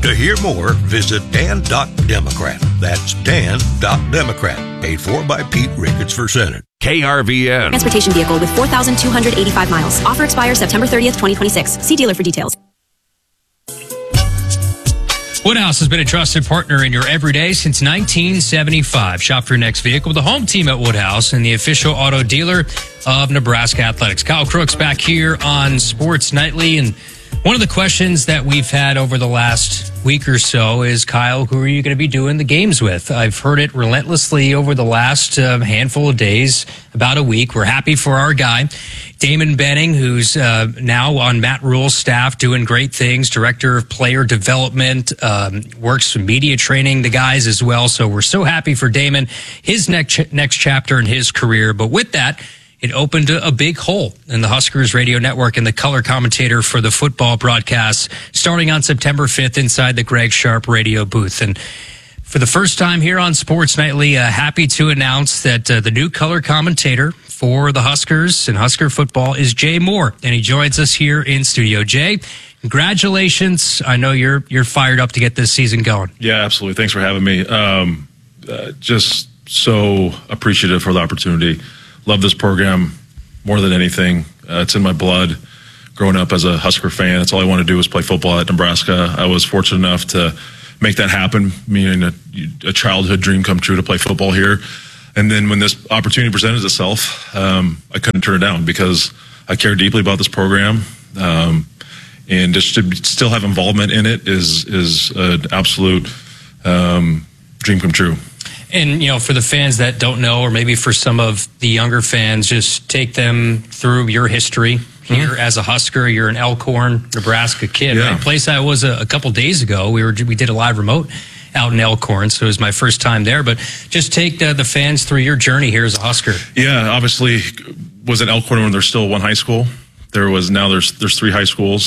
To hear more, visit Dan.Democrat. That's Dan.Democrat. Paid for by Pete Ricketts for Senate. KRVN. Transportation vehicle with 4,285 miles. Offer expires September 30th, 2026. See dealer for details. Woodhouse has been a trusted partner in your everyday since 1975. Shop for your next vehicle with the home team at Woodhouse and the official auto dealer of Nebraska Athletics. Kyle Crooks back here on Sports Nightly. And one of the questions that we've had over the last week or so is, Kyle, who are you going to be doing the games with? I've heard it relentlessly over the last handful of days, about a week. We're happy for our guy, Damon Benning, who's now on Matt Rule's staff, doing great things, director of player development, works with media training the guys as well. So we're so happy for Damon, his next chapter in his career. But with that, it opened a big hole in the Huskers radio network and the color commentator for the football broadcasts starting on September 5th inside the Greg Sharp radio booth. And for the first time here on Sports Nightly, happy to announce that the new color commentator for the Huskers and Husker football is Jay Moore, and he joins us here in studio. Jay, congratulations. I know you're fired up to get this season going. Yeah, absolutely. Thanks for having me. Just so appreciative for the opportunity. Love this program more than anything. It's in my blood. Growing up as a Husker fan, that's all I wanted to do was play football at Nebraska. I was fortunate enough to make that happen, meaning a childhood dream come true to play football here. And then when this opportunity presented itself, I couldn't turn it down because I care deeply about this program. And just to still have involvement in it is an absolute dream come true. And, you know, for the fans that don't know, or maybe for some of the younger fans, just take them through your history here as a Husker. You're an Elkhorn, Nebraska kid. Yeah. Right? Place I was a couple days ago. We did a live remote out in Elkhorn, so it was my first time there. But just take the fans through your journey here as a Husker. Yeah, obviously was at Elkhorn when there's still one high school. There's 3 high schools.